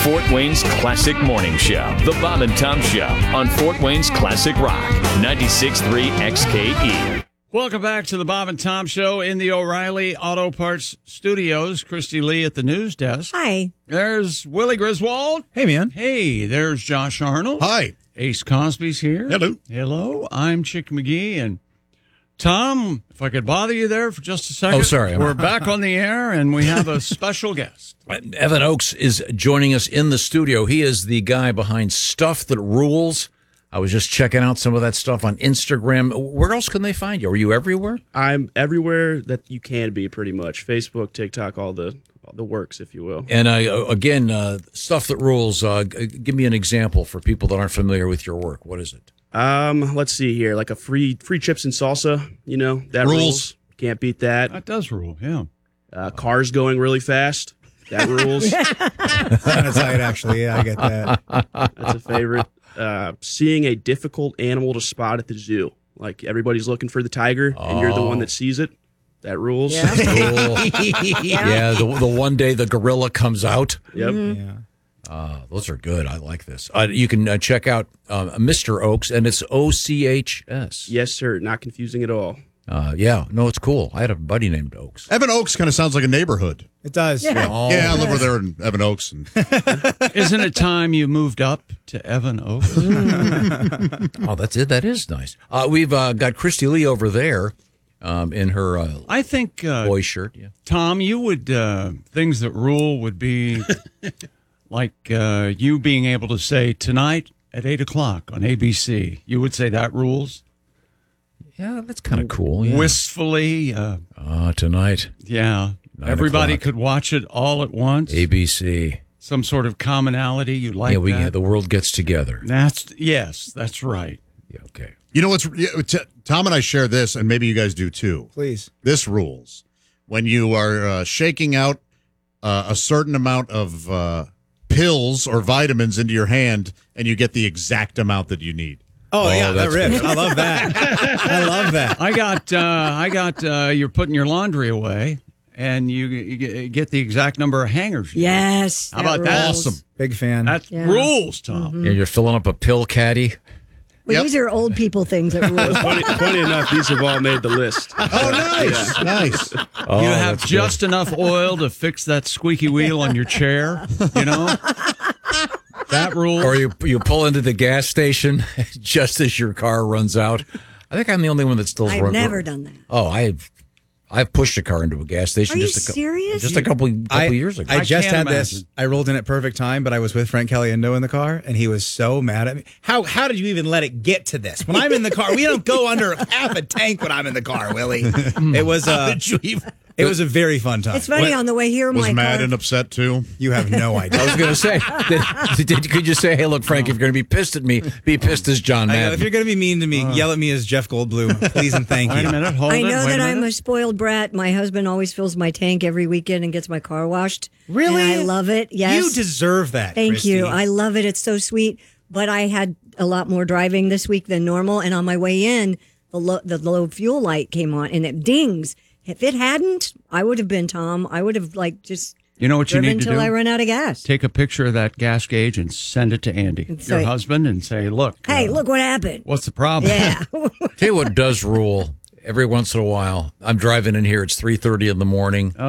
Fort Wayne's Classic Morning Show, The Bob and Tom Show on Fort Wayne's Classic Rock, 96.3 XKE. Welcome back to the Bob and Tom Show in the O'Reilly Auto Parts Studios. Christy Lee at the news desk. Hi. There's Willie Griswold. Hey, man. Hey, there's Josh Arnold. Hi. Ace Cosby's here. Hello. Hello. I'm Chick McGee. And Tom, if I could bother you there for just a second. Oh, sorry. We're back on the air, and we have a special guest. Evan Oakes is joining us in the studio. He is the guy behind Stuff That Rules. I was just checking out some of that stuff on Instagram. Where else can they find you? Are you everywhere? I'm everywhere that you can be, pretty much. Facebook, TikTok, all the works, if you will. And again, Stuff That Rules. Give me an example for people that aren't familiar with your work. What is it? Let's see here, like a free chips and salsa. You know that rules. Can't beat that. That does rule, yeah. Cars going really fast. That rules. That's right, actually. Yeah, I get that. That's a favorite. Seeing a difficult animal to spot at the zoo. Like everybody's looking for the tiger, and you're the one that sees it. That rules. Yeah. Cool. Yeah, the one day the gorilla comes out. Yep. Yeah. Those are good. I like this. You can check out Mr. Oakes, and it's OCHS. Yes, sir. Not confusing at all. Yeah, no, it's cool. I had a buddy named Oakes. Evan Oaks kind of sounds like a neighborhood. It does. Yeah. Yeah, I live over there in Evan Oaks. And Isn't it time you moved up to Evan Oaks? Oh, that's it. That is nice. We've got Christy Lee over there in her I think, boy shirt. Yeah. Tom, you would, things that rule would be like you being able to say tonight at 8 o'clock on ABC. You would say that rules? Yeah, that's kind of cool. Yeah. Wistfully. Tonight, Yeah. 9 Everybody o'clock. could watch it all at once. ABC. Some sort of commonality. You like that? The world gets together. Yes, that's right. Yeah, okay. you know what's Tom and I share this, and maybe you guys do too. Please. This rules when you are shaking out a certain amount of pills or vitamins into your hand, and you get the exact amount that you need. Oh, yeah, that that's rips. I love that. I love that. I got. You're putting your laundry away, and you get the exact number of hangers. you need. Yes. How about that? rules. Awesome. Big fan. That Yeah. rules, Tom. Yeah, you're filling up a pill caddy. Well, Yep. these are old people things that rule. Funny enough, these have all made the list. Oh, nice, nice. Oh, You have that's just enough oil to fix that squeaky wheel on your chair. You know that rules. Or you pull into the gas station just as your car runs out. I think I'm the only one that still. I've never done that. Oh, I've pushed a car into a gas station. Are you just serious? Just a couple years ago. I just can't had this. imagine. I rolled in at perfect time, but I was with Frank Caliendo in the car, and he was so mad at me. How did you even let it get to this? When I'm in the car, we don't go under half a tank when I'm in the car, Willie. It was it was a very fun time. It's funny, on the way here, Was my mad car. and upset too. You have no I idea. was going to say, could you say, hey, look, Frank, if you're going to be pissed at me, be pissed as John I go, Madden. if you're going to be mean to me, yell at me as Jeff Goldblum, please and thank Wait you. a minute. Hold I it. know Wait that a I'm minute. a spoiled brat. My husband always fills my tank every weekend and gets my car washed. Really? And I love it. Yes. You deserve that. Thank Christy. you. I love it. It's so sweet. But I had a lot more driving this week than normal. And on my way in, the low fuel light came on and it dings. If it hadn't, I would have been Tom. I would have just You know what you driven need to until do? I run out of gas. Take a picture of that gas gauge and send it to Andy, And your say, husband, and say, "Look, Hey, look what happened. what's the problem?" Yeah. Tell you what does rule every once in a while. I'm driving in here. It's 3:30 in the morning.